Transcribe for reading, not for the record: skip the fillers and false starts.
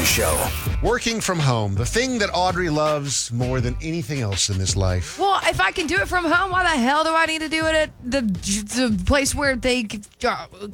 Show. Working from home, the thing that Audrey loves more than anything else in this life. Well, if I can do it from home, why the hell do I need to do it at the place where they